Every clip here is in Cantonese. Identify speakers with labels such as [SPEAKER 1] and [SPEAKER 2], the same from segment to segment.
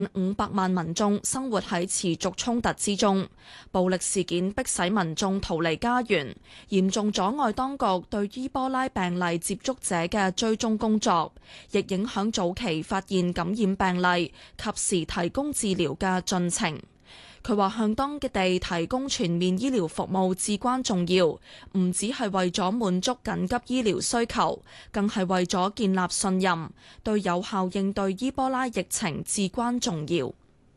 [SPEAKER 1] 500萬民眾生活喺持續衝突之中，暴力事件迫使民眾逃離家園，嚴重阻礙當局對伊波拉病例接觸者嘅追蹤工作，亦影響早期發現感染病例，及時提供治療嘅進程。佢話向當地提供全面醫療服務至關重要，唔只係為咗滿足緊急醫療需求，更係為咗建立信任，對有效應對伊波拉疫情至關重要。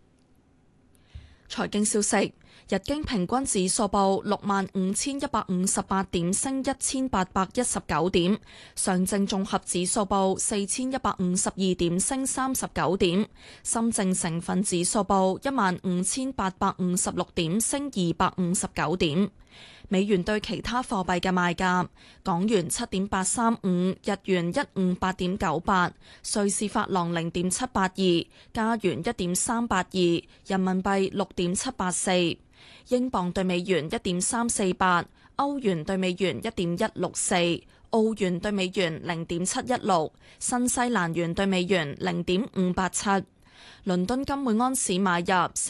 [SPEAKER 1] 財經消息，日經平均指數報65,158點，升1819點；上證綜合指數報4152點，升39點；深證成分指數報15,856點，升259點。美元對其他貨幣嘅賣價：港元7.835，日元158.98，瑞士法郎0.782，加元1.382，人民幣6.784，英鎊對美元1.348，歐元對美元1.164，澳元對美元0.716，新西蘭元對美元0.587。倫敦金每安士買入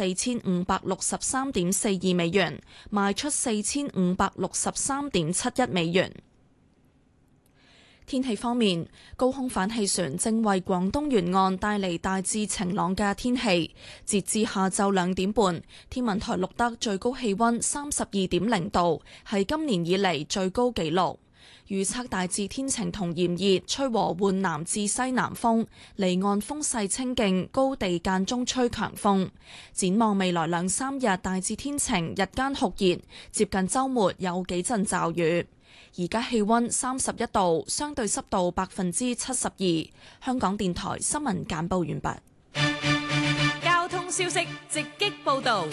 [SPEAKER 1] 4563.42美元，賣出4563.71美元。天氣方面，高空反氣旋正為廣東沿岸帶嚟大致晴朗嘅天氣。截至下晝2點半，天文台錄得最高氣溫32.0度，係今年以嚟最高紀錄。預測大致天晴同炎熱，吹和緩南至西南風，離岸風勢清勁，高地間中吹強風。展望未來2-3日，大致天晴，日間酷熱，接近週末有幾陣驟雨。而家氣溫31度，相對濕度72%。香港電台新聞簡報完畢。
[SPEAKER 2] 交通消息直擊報道。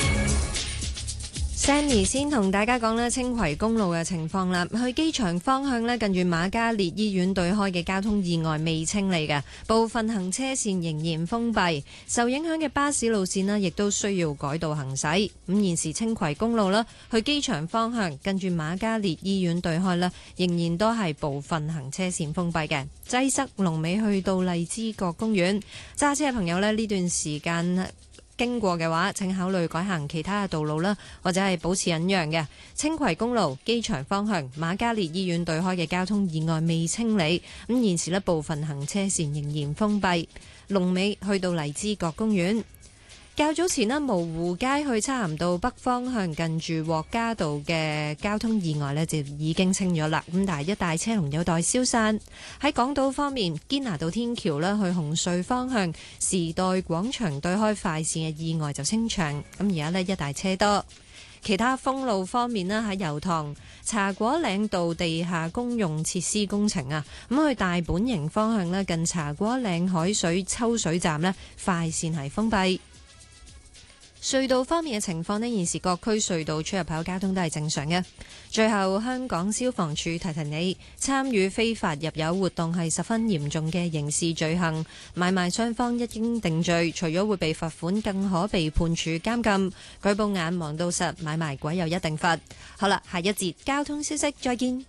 [SPEAKER 3] Sammy 先同大家講咧青葵公路嘅情況啦，去機場方向咧近住瑪嘉烈醫院對開嘅交通意外未清理嘅，部分行車線仍然封閉，受影響嘅巴士路線咧亦都需要改道行駛。咁現時青葵公路啦，去機場方向近住瑪嘉烈醫院對開咧，仍然都係部分行車線封閉嘅，擠塞龍尾去到荔枝角公園。揸車嘅朋友咧呢段時間經過嘅話，請考慮改行其他嘅道路啦，或者係保持忍讓嘅。青葵公路機場方向瑪嘉烈醫院對開嘅交通意外未清理，咁現時呢部分行車線仍然封閉，龍尾去到荔枝角公園。較早前呢，蕪湖街去漆咸道北方向近住獲嘉道嘅交通意外呢就已經清咗啦，咁但係一帶車龍有待消散。喺港島方面，堅拿道天橋呢去紅隧方向時代廣場對開快線嘅意外就清場，咁而家呢，一帶車多。其他封路方面呢，喺油塘茶果嶺道地下公用設施工程啊，咁去大本營方向呢，近茶果嶺海水抽水站呢，快線係封閉。隧道方面嘅情況呢，現時各區隧道出入口交通都係正常嘅。最後，香港消防處提提你，參與非法入油活動係十分嚴重嘅刑事罪行，買賣雙方一經定罪，除咗會被罰款，更可被判處監禁。舉報眼望到實，買賣鬼有一定罰。好啦，下一節交通消息，再見。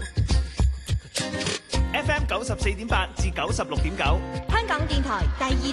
[SPEAKER 4] FM 94.8至96.9，
[SPEAKER 2] 香港電台第二